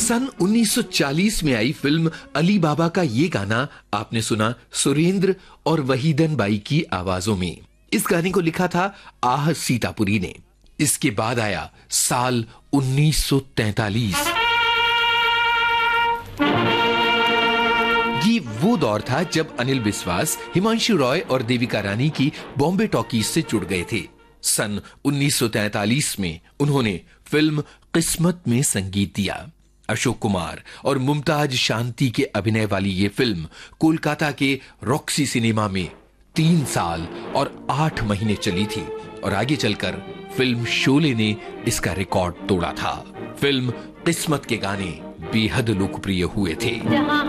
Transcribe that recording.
सन 1940 में आई फिल्म अली बाबा का ये गाना आपने सुना सुरेंद्र और वहीदन बाई की आवाजों में। इस गाने को लिखा था आह सीतापुरी ने। इसके बाद आया साल 1943। ये वो दौर था जब अनिल विश्वास, हिमांशु रॉय और देविका रानी की बॉम्बे टॉकीज से जुड़ गए थे। सन 1943 में उन्होंने फिल्म किस्मत में संगीत दिया। अशोक कुमार और मुमताज शांति के अभिनय वाली ये फिल्म कोलकाता के रॉक्सी सिनेमा में 3 साल और 8 महीने चली थी और आगे चलकर फिल्म शोले ने इसका रिकॉर्ड तोड़ा था। फिल्म किस्मत के गाने बेहद लोकप्रिय हुए थे।